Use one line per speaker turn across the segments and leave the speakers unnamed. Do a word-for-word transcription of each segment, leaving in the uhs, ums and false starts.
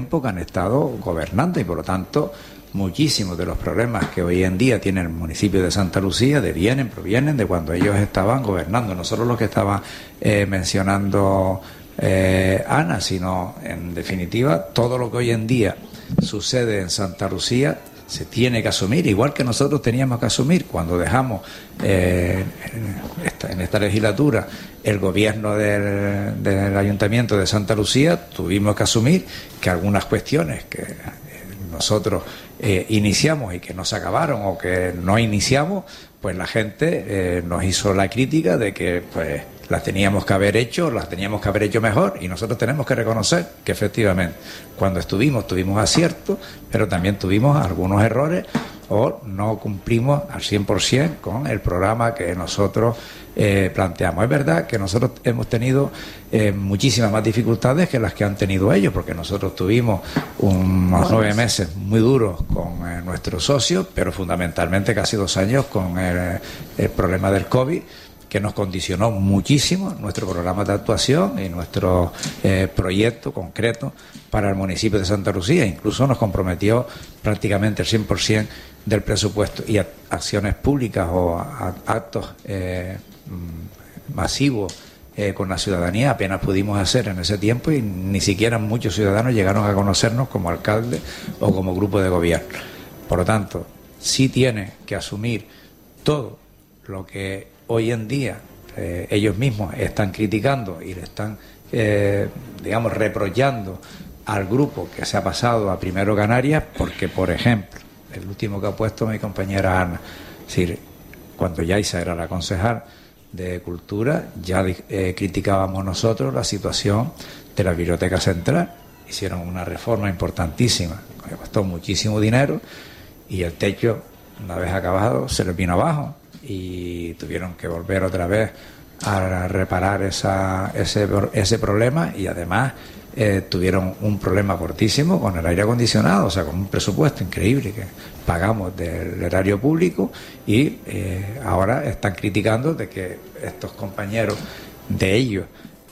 que han estado gobernando y por lo tanto muchísimos de los problemas que hoy en día tiene el municipio de Santa Lucía devienen, provienen de cuando ellos estaban gobernando, no solo los que estaba eh, mencionando eh, Ana, sino en definitiva todo lo que hoy en día sucede en Santa Lucía se tiene que asumir, igual que nosotros teníamos que asumir cuando dejamos eh, en, esta, en esta legislatura el gobierno del, del Ayuntamiento de Santa Lucía, tuvimos que asumir que algunas cuestiones que eh, nosotros eh, iniciamos y que no se acabaron o que no iniciamos, pues la gente eh, nos hizo la crítica de que pues las teníamos que haber hecho, las teníamos que haber hecho mejor, y nosotros tenemos que reconocer que efectivamente cuando estuvimos tuvimos aciertos, pero también tuvimos algunos errores o no cumplimos al cien por ciento con el programa que nosotros eh, planteamos. Es verdad que nosotros hemos tenido eh, muchísimas más dificultades que las que han tenido ellos, porque nosotros tuvimos unos nueve meses muy duros con eh, nuestros socios, pero fundamentalmente casi dos años con el, el problema del COVID, que nos condicionó muchísimo nuestro programa de actuación y nuestro eh, proyecto concreto para el municipio de Santa Lucía. Incluso nos comprometió prácticamente el cien por ciento del presupuesto, y acciones públicas o a, a, actos eh, masivos eh, con la ciudadanía apenas pudimos hacer en ese tiempo, y ni siquiera muchos ciudadanos llegaron a conocernos como alcalde o como grupo de gobierno. Por lo tanto, sí tiene que asumir todo lo que hoy en día eh, ellos mismos están criticando y le están, eh, digamos, reprochando al grupo que se ha pasado a Primero Canarias, porque, por ejemplo, el último que ha puesto mi compañera Ana, es decir, cuando Yaisa era la concejal de Cultura, ya eh, criticábamos nosotros la situación de la Biblioteca Central. Hicieron una reforma importantísima, que costó muchísimo dinero, y el techo, una vez acabado, se les vino abajo, y tuvieron que volver otra vez a reparar esa, ese, ese problema, y además eh, tuvieron un problema fortísimo con el aire acondicionado, o sea, con un presupuesto increíble que pagamos del erario público, y eh, ahora están criticando de que estos compañeros de ellos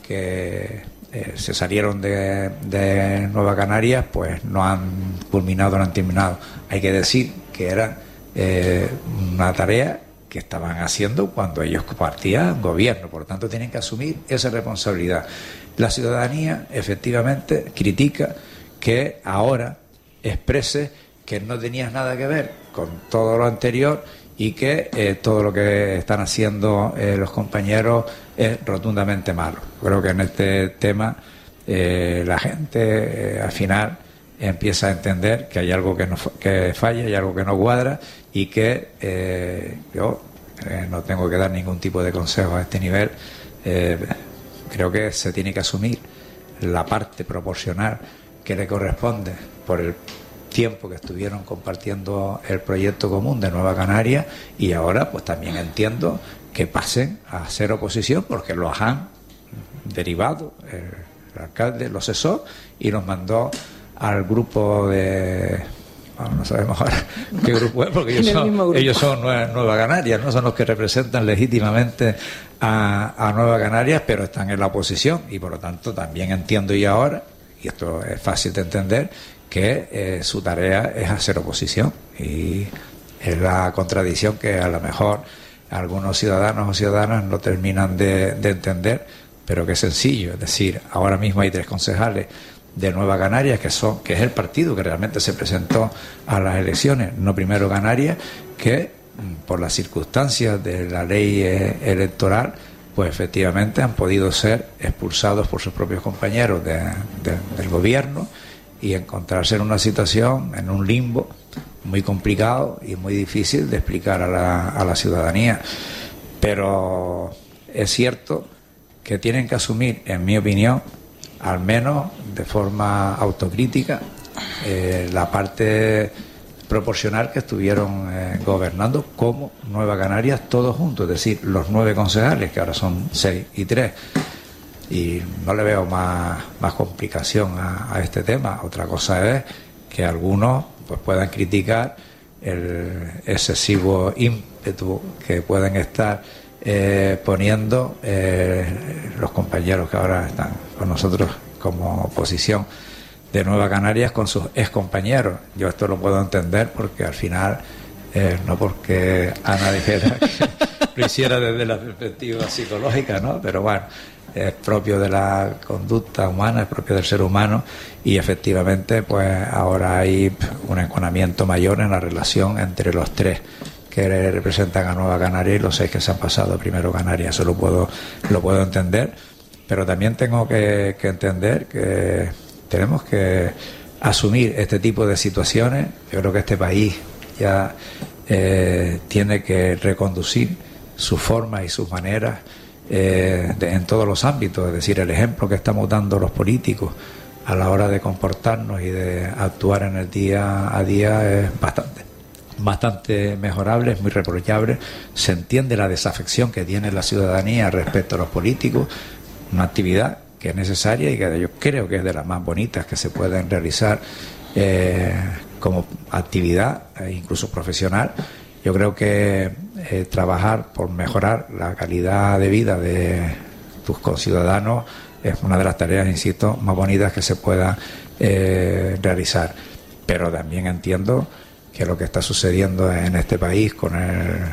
que eh, se salieron de, de Nueva Canarias, pues no han culminado, no han terminado. Hay que decir que era eh, una tarea que estaban haciendo cuando ellos compartían gobierno, por lo tanto tienen que asumir esa responsabilidad. La ciudadanía efectivamente critica que ahora exprese que no tenías nada que ver con todo lo anterior y que eh, todo lo que están haciendo eh, los compañeros es rotundamente malo. Creo que en este tema eh, la gente eh, al final empieza a entender que hay algo que, no, que falla, hay algo que no cuadra, y que eh, yo eh, no tengo que dar ningún tipo de consejo a este nivel. Eh, creo que se tiene que asumir la parte proporcional que le corresponde por el tiempo que estuvieron compartiendo el proyecto común de Nueva Canarias, y ahora pues también entiendo que pasen a ser oposición, porque los han derivado, el, el alcalde los cesó y los mandó al grupo de... Bueno, no sabemos ahora qué grupo es, porque ellos son, ellos son Nueva, Nueva Canarias, no son los que representan legítimamente a, a Nueva Canarias, pero están en la oposición, y por lo tanto también entiendo yo ahora, y esto es fácil de entender, que eh, su tarea es hacer oposición, y es la contradicción que a lo mejor algunos ciudadanos o ciudadanas no terminan de, de entender, pero que es sencillo. Es decir, ahora mismo hay tres concejales de Nueva Canarias, que son que es el partido que realmente se presentó a las elecciones, no Primero Canarias, que por las circunstancias de la ley eh, electoral, pues efectivamente han podido ser expulsados por sus propios compañeros de, de, del gobierno, y encontrarse en una situación, en un limbo muy complicado y muy difícil de explicar a la, a la ciudadanía. Pero es cierto que tienen que asumir, en mi opinión, al menos de forma autocrítica, eh, la parte proporcional que estuvieron eh, gobernando como Nueva Canarias todos juntos, es decir, los nueve concejales, que ahora son seis y tres, y no le veo más, más complicación a, a este tema. Otra cosa es que algunos pues puedan criticar el excesivo ímpetu que pueden estar eh, poniendo eh, los compañeros que ahora están con nosotros como oposición. de Nueva Canarias con sus excompañeros. Yo esto lo puedo entender porque al final, eh, no porque Ana dijera que lo hiciera desde la perspectiva psicológica, ¿no? Pero bueno, es propio de la conducta humana, es propio del ser humano, y efectivamente pues ahora hay un enconamiento mayor en la relación entre los tres que representan a Nueva Canaria y los seis que se han pasado a Primero Canarias. Eso lo puedo, lo puedo entender, pero también tengo que, que entender que tenemos que asumir este tipo de situaciones. Yo creo que este país ya eh, tiene que reconducir sus formas y sus maneras eh, de, en todos los ámbitos. Es decir, el ejemplo que estamos dando los políticos a la hora de comportarnos y de actuar en el día a día es bastante bastante mejorable, es muy reprochable. Se entiende la desafección que tiene la ciudadanía respecto a los políticos, una actividad que es necesaria y que yo creo que es de las más bonitas que se pueden realizar eh, como actividad, eh, incluso profesional. Yo creo que eh, trabajar por mejorar la calidad de vida de tus conciudadanos es una de las tareas, insisto, más bonitas que se puedan eh, realizar. Pero también entiendo que lo que está sucediendo en este país con el,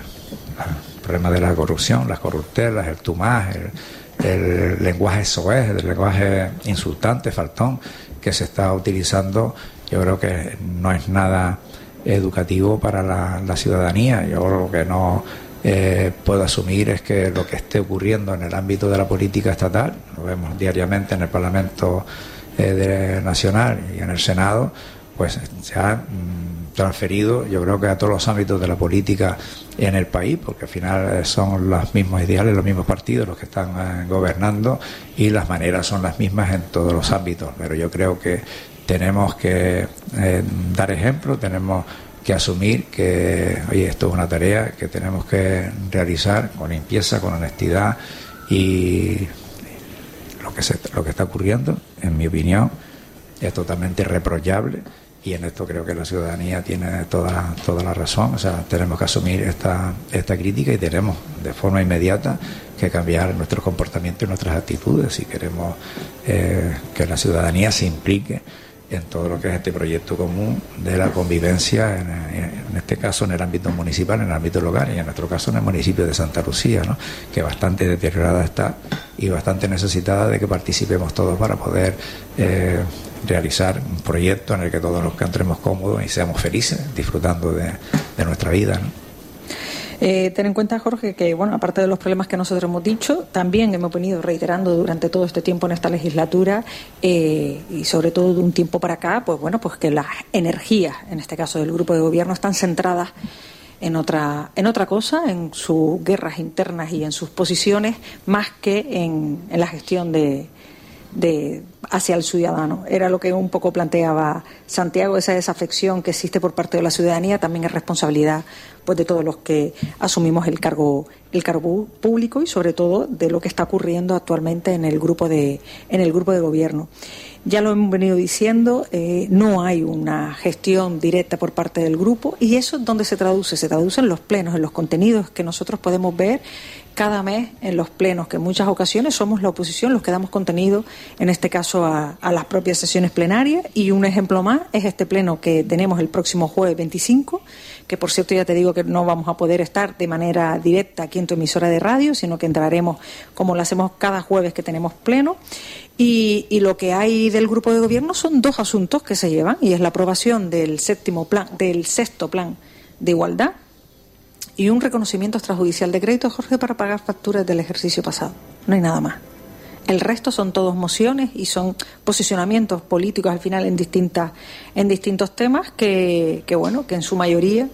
el problema de la corrupción, las corruptelas, el tumás, el, el lenguaje soez, el lenguaje insultante, faltón, que se está utilizando, yo creo que no es nada educativo para la, la ciudadanía. Yo lo que no eh, puedo asumir es que lo que esté ocurriendo en el ámbito de la política estatal, lo vemos diariamente en el Parlamento eh, de, Nacional y en el Senado, pues se ha mm, transferido, yo creo que a todos los ámbitos de la política en el país, porque al final son los mismos ideales, los mismos partidos los que están eh, gobernando, y las maneras son las mismas en todos los ámbitos. Pero yo creo que tenemos que eh, dar ejemplo, tenemos que asumir que, oye, esto es una tarea que tenemos que realizar con limpieza, con honestidad, y lo que se, lo que está ocurriendo, en mi opinión, es totalmente reprochable. Y en esto creo que la ciudadanía tiene toda toda la razón. O sea, tenemos que asumir esta esta crítica y tenemos de forma inmediata que cambiar nuestros comportamientos y nuestras actitudes si queremos eh, que la ciudadanía se implique en todo lo que es este proyecto común de la convivencia, en, en este caso en el ámbito municipal, en el ámbito local, y en nuestro caso en el municipio de Santa Lucía, ¿no? Que bastante deteriorada está y bastante necesitada de que participemos todos para poder eh, realizar un proyecto en el que todos nos encontremos cómodos y seamos felices disfrutando de, de nuestra vida, ¿no?
Eh, ten en cuenta, Jorge, que bueno, aparte de los problemas que nosotros hemos dicho, también hemos venido reiterando durante todo este tiempo en esta legislatura eh, y sobre todo de un tiempo para acá, pues bueno, pues que las energías, en este caso del grupo de gobierno, están centradas en otra en otra cosa, en sus guerras internas y en sus posiciones, más que en, en la gestión de de hacia el ciudadano. Era lo que un poco planteaba Santiago, esa desafección que existe por parte de la ciudadanía también es responsabilidad pues de todos los que asumimos el cargo el cargo público y sobre todo de lo que está ocurriendo actualmente en el grupo de en el grupo de gobierno. Ya lo hemos venido diciendo, eh, no hay una gestión directa por parte del grupo, y eso es donde se traduce, se traduce en los plenos, en los contenidos que nosotros podemos ver cada mes en los plenos, que en muchas ocasiones somos la oposición los que damos contenido, en este caso a, a las propias sesiones plenarias. Y un ejemplo más es este pleno que tenemos el próximo jueves veinticinco, que por cierto ya te digo que no vamos a poder estar de manera directa aquí en tu emisora de radio, sino que entraremos como lo hacemos cada jueves que tenemos pleno. Y, y lo que hay del grupo de gobierno son dos asuntos que se llevan, y es la aprobación del séptimo plan, del sexto plan de igualdad, y un reconocimiento extrajudicial de crédito, Jorge, para pagar facturas del ejercicio pasado. No hay nada más. El resto son todos mociones y son posicionamientos políticos al final en distintas en distintos temas que, que bueno, que en su mayoría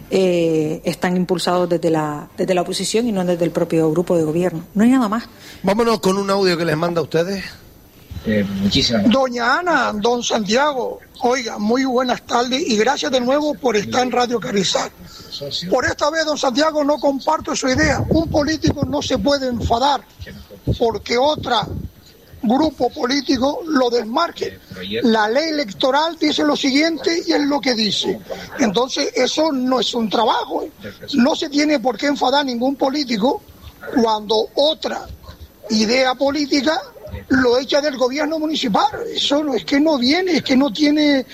eh, están impulsados desde la desde la oposición y no desde el propio grupo de gobierno. No hay nada más.
Vámonos con un audio que les manda a ustedes.
Eh, muchísimas.
Doña Ana, don Santiago, oiga, muy buenas tardes y gracias de nuevo por estar en Radio Carrizal. Por esta vez, don Santiago, no comparto su idea. Un político no se puede enfadar porque otro grupo político lo desmarque. La ley electoral dice lo siguiente y es lo que dice. Entonces, eso no es un trabajo. No se tiene por qué enfadar ningún político cuando otra idea política lo echa del gobierno municipal. Eso no es que no viene, es que no tiene